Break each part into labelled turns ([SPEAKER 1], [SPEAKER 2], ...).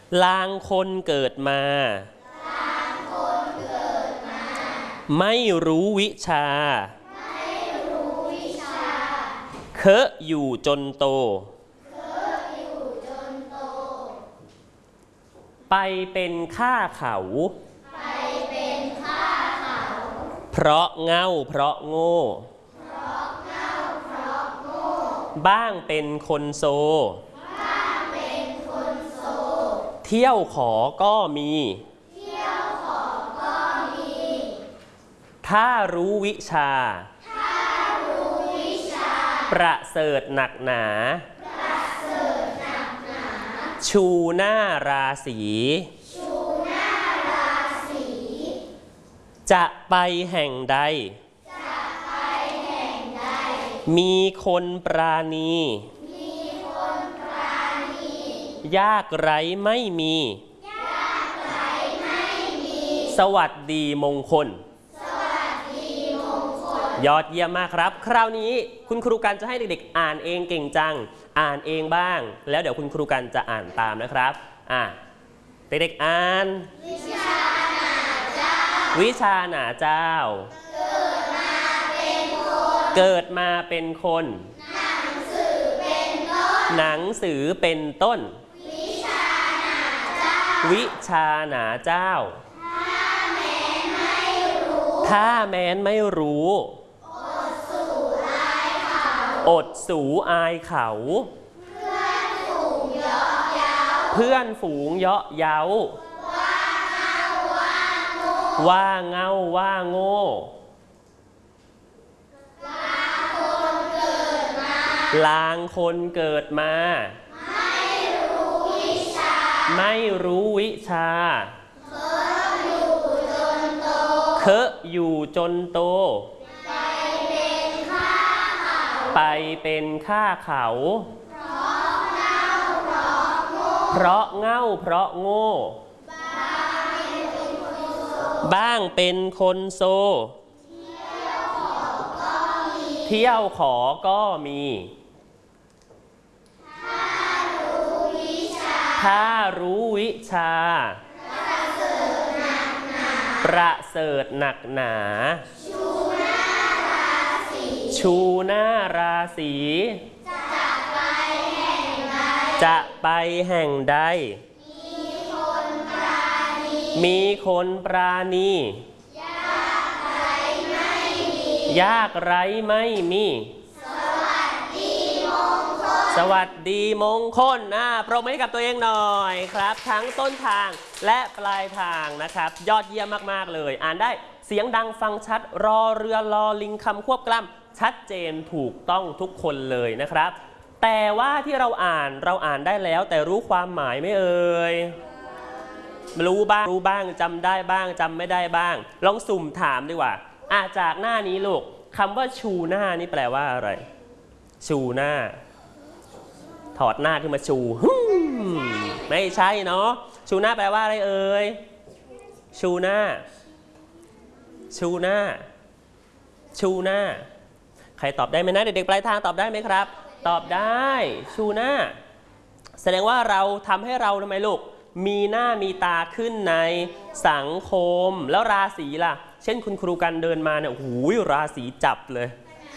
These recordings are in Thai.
[SPEAKER 1] ลางคนเกิดมาไม่รู้วิชาเคอะอยู่จนโตไปเป็นข้าเขาเพราะเง่าเพราะโง่บ้างเป็นคนโซเที่ยวขอก็มีถ้ารู้วิชาประเสริฐหนักหนาชูหน้าราศีจะไปแห่งใดมีคนปราณียากไร้ไม่มีสวัสดีมงคลยอดเยี่ยมมากครับคราวนี้คุณครูกันจะให้เด็กๆอ่านเองเก่งจังอ่านเองบ้างแล้วเดี๋ยวคุณครูกันจะอ่านตามนะครับเด็กๆอ่านวิชาหนาเจ้าเกิดมาเป็นคนหนังสือเป็นต้นวิชาหนาเจ้าถ้าแม้นไม่รู้อดสูอายเขาเพื่อนฝูงเยาะเย้าว่าเง่าว่าโง่ลางคนเกิดมาไม่รู้วิชาเคอะอยู่จนโตไปเป็นข้าเขาเพราะเง่าเพราะโง่บ้างเป็นคนโซเที่ยวขอก็มีถ้ารู้วิชาประเสริฐหนักหนาชูหน้าราศีจะไปแห่งใดมีคนปราณียากไร้ไม่มีสวัสดีมงคลปรบมือให้กับตัวเองหน่อยครับทั้งต้นทางและปลายทางนะครับยอดเยี่ยมมากๆเลยอ่านได้เสียงดังฟังชัดรอเรือรอลิงคำควบกล้ำชัดเจนถูกต้องทุกคนเลยนะครับแต่ว่าที่เราอ่านได้แล้วแต่รู้ความหมายไหมเอ่ยรู้บ้างจำได้บ้างจำไม่ได้บ้างลองสุ่มถามดีกว่าจากหน้านี้ลูกคำว่าชูหน้านี่แปลว่าอะไรชูหน้าถอดหน้าขึ้นมาชูไม่ใช่เนาะชูหน้าแปลว่าอะไรเอ่ยชูหน้าชูหน้าชูหน้าใครตอบได้ไหมนะเด็กๆปลายทางตอบได้ไหมครับตอบได้ชูหน้าแสดงว่าเราทำให้เราทำไมลูกมีหน้ามีตาขึ้นในสังคมแล้วราศีล่ะเช่นคุณครูกันเดินมาเนี่ยโอ้โหราศีจับเลย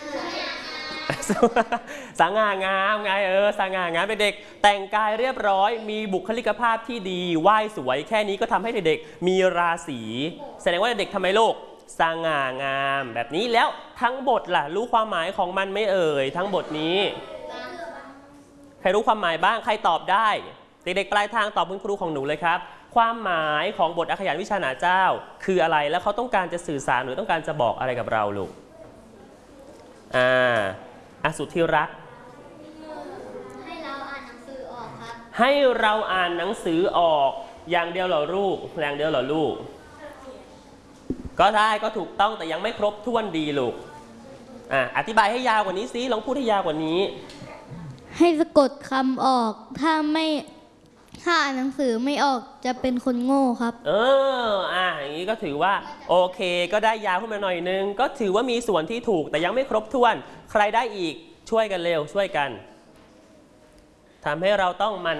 [SPEAKER 1] สง่างามไงสง่างามเด็กๆแต่งกายเรียบร้อยมีบุคลิกภาพที่ดีไหว้สวยแค่นี้ก็ทำให้เด็กๆมีราศีแสดงว่าเด็กๆทำไมลูกสง่างามแบบนี้แล้วทั้งบทล่ะรู้ความหมายของมันไหมเอ่ยทั้งบทนี้ใครรู้ความหมายบ้างใครตอบได้เด็กๆปลายทางตอบคุณครูของหนูเลยครับความหมายของบทอักขยานวิชาหนาเจ้าคืออะไรแล้วเขาต้องการจะสื่อสารหรือต้องการจะบอกอะไรกับเราลูกสุดที่รักให้เราอ่านหนังสือออกครับให้เราอ่านหนังสือออกอย่างเดียวเหรอลูกอย่างเดียวเหรอลูกก็ได้ก็ถูกต้องแต่ยังไม่ครบถ้วนดีลูกอธิบายให้ยาวกว่านี้สิลองพูดให้ยาวกว่านี้
[SPEAKER 2] ให้สะกดคำออกถ้าอ่านหนังสือไม่ออกจะเป็นคนโง่ครับ
[SPEAKER 1] อย่างนี้ก็ถือว่าโอเคก็ได้ยาวขึ้นมาหน่อยนึงก็ถือว่ามีส่วนที่ถูกแต่ยังไม่ครบถ้วนใครได้อีกช่วยกันเร็วช่วยกันทำให้เราต้องมัน